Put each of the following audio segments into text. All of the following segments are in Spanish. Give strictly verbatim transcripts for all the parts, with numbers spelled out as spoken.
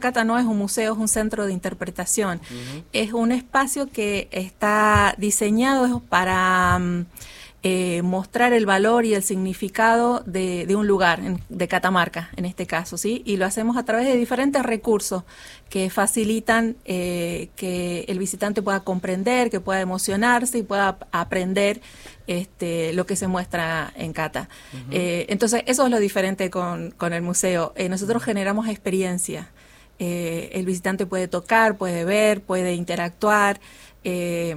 Cata no es un museo, es un centro de interpretación. Uh-huh. Es un espacio que está diseñado para um, eh, mostrar el valor y el significado de, de un lugar, en, de Catamarca en este caso, ¿sí? Y lo hacemos a través de diferentes recursos que facilitan eh, que el visitante pueda comprender, que pueda emocionarse y pueda aprender este, lo que se muestra en Cata. Uh-huh. Eh, entonces, eso es lo diferente con, con el museo. Eh, nosotros generamos experiencia. Eh, el visitante puede tocar, puede ver, puede interactuar. Eh,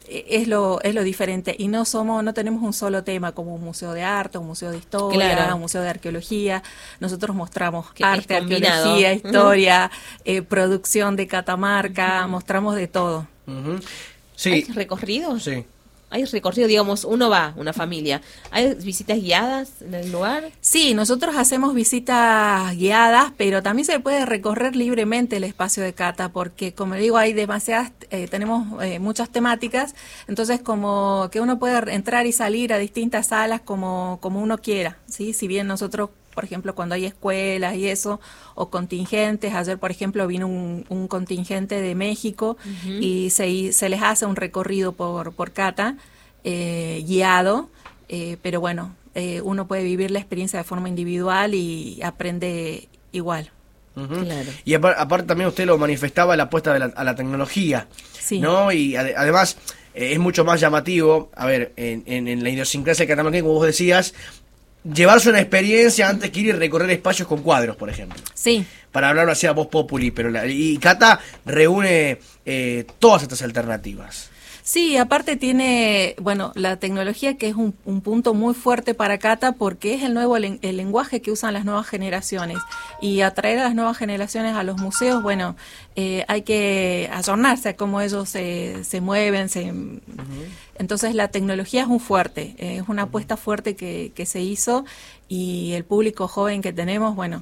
es lo es lo diferente, y no somos no tenemos un solo tema como un museo de arte, un museo de historia, claro. un museo de arqueología. Nosotros mostramos que arte, arqueología, historia, uh-huh. eh, producción de Catamarca, uh-huh. mostramos de todo. Uh-huh. Sí. ¿Hay recorridos? Sí. ¿Hay recorrido, digamos, uno va, una familia? ¿Hay visitas guiadas en el lugar? Sí, nosotros hacemos visitas guiadas, pero también se puede recorrer libremente el espacio de Cata, porque, como digo, hay demasiadas, eh, tenemos eh, muchas temáticas, entonces como que uno puede entrar y salir a distintas salas como, como uno quiera, ¿sí? Si bien nosotros, por ejemplo, cuando hay escuelas y eso, o contingentes, ayer, por ejemplo, vino un, un contingente de México uh-huh. y se, se les hace un recorrido por, por Cata, eh, guiado, eh, pero bueno, eh, uno puede vivir la experiencia de forma individual y aprende igual. Uh-huh. Claro. Y aparte, aparte también usted lo manifestaba, la apuesta de la, a la tecnología, sí. ¿no? Y ad, además eh, es mucho más llamativo, a ver, en, en, en la idiosincrasia catamarqueña, como vos decías, llevarse una experiencia antes que ir y recorrer espacios con cuadros, por ejemplo. Sí. Para hablarlo así a voz populi, pero la, y Cata reúne eh, todas estas alternativas. Sí, aparte tiene, bueno, la tecnología, que es un, un punto muy fuerte para Cata, porque es el nuevo el, el lenguaje que usan las nuevas generaciones, y atraer a las nuevas generaciones a los museos, bueno, eh, hay que ayornarse a cómo ellos se, se mueven, se, uh-huh. entonces la tecnología es un fuerte, eh, es una apuesta fuerte que, que se hizo, y el público joven que tenemos, bueno,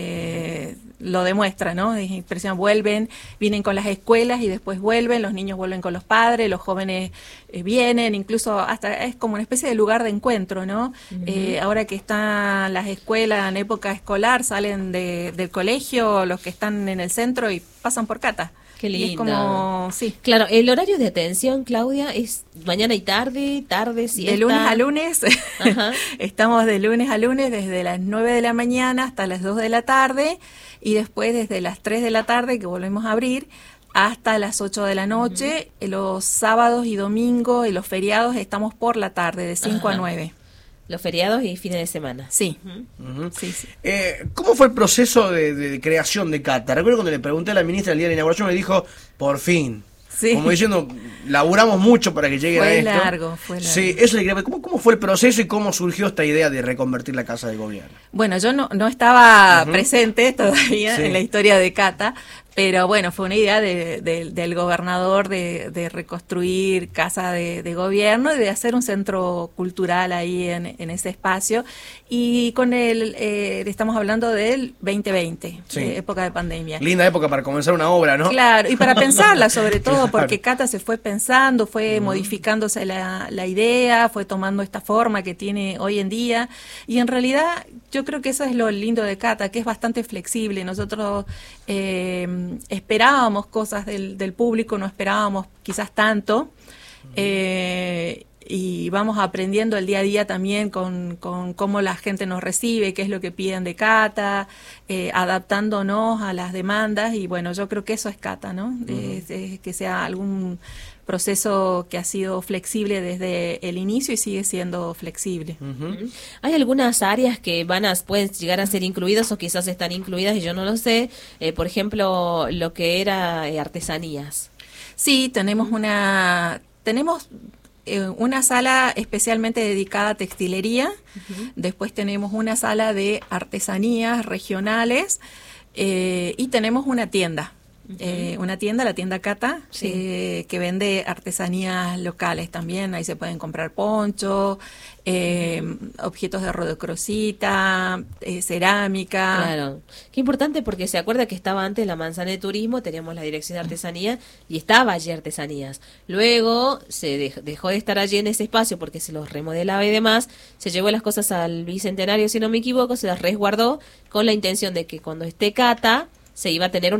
Eh, lo demuestra, ¿no? Es impresionante. Vuelven, vienen con las escuelas y después vuelven, los niños vuelven con los padres, los jóvenes eh, vienen, incluso hasta es como una especie de lugar de encuentro, ¿no? Uh-huh. Eh, ahora que están las escuelas en época escolar, salen de, del colegio, los que están en el centro, y pasan por Cata. Qué lindo. Y es como, sí. Claro, el horario de atención, Claudia, es mañana y tarde, tarde, siesta. De lunes a lunes. Ajá. Estamos de lunes a lunes desde las nueve de la mañana hasta las dos de la tarde, y después desde las tres de la tarde, que volvemos a abrir, hasta las ocho de la noche. Uh-huh. Los sábados y domingos y los feriados estamos por la tarde, de cinco Ajá. a nueve. Los feriados y fines de semana. Sí. Uh-huh. Uh-huh. sí, sí. Eh, ¿Cómo fue el proceso de, de creación de Cata? Recuerdo cuando le pregunté a la ministra el día de la inauguración, me dijo, por fin. Sí. Como diciendo, laburamos mucho para que llegue fue a esto. Largo, fue largo. Sí, eso le quería, ¿cómo, ¿Cómo fue el proceso y cómo surgió esta idea de reconvertir la Casa de Gobierno? Bueno, yo no, no estaba uh-huh. presente todavía sí. en la historia de Cata, pero bueno, fue una idea de, de, del gobernador de, de reconstruir Casa de, de Gobierno y de hacer un centro cultural ahí en, en ese espacio. Y con el, eh, estamos hablando del veinte veinte, sí. de época de pandemia. Linda época para comenzar una obra, ¿no? Claro, y para pensarla sobre todo, claro. porque Cata se fue pensando, fue uh-huh. modificándose la, la idea, fue tomando esta forma que tiene hoy en día. Y en realidad yo creo que eso es lo lindo de Cata, que es bastante flexible. Nosotros eh, esperábamos cosas del, del público, no esperábamos quizás tanto, eh, y vamos aprendiendo el día a día también con, con cómo la gente nos recibe, qué es lo que piden de Cata, eh, adaptándonos a las demandas, y bueno, yo creo que eso es Cata, ¿no? Uh-huh. Es, es que sea algún proceso que ha sido flexible desde el inicio y sigue siendo flexible. Uh-huh. Hay algunas áreas que van a pueden llegar a ser incluidas o quizás están incluidas y yo no lo sé, eh, por ejemplo, lo que era eh, artesanías. Sí, tenemos una tenemos eh, una sala especialmente dedicada a textilería. Uh-huh. Después tenemos una sala de artesanías regionales, eh, y tenemos una tienda. Eh, una tienda, la tienda Cata, sí. eh, que vende artesanías locales también. Ahí se pueden comprar ponchos, eh, objetos de rodocrosita, eh, cerámica. Claro, qué importante, porque se acuerda que estaba antes la manzana de turismo, teníamos la dirección de artesanía y estaba allí artesanías. Luego se dej- dejó de estar allí en ese espacio porque se los remodelaba y demás, se llevó las cosas al Bicentenario, si no me equivoco, se las resguardó con la intención de que cuando esté Cata se iba a tener una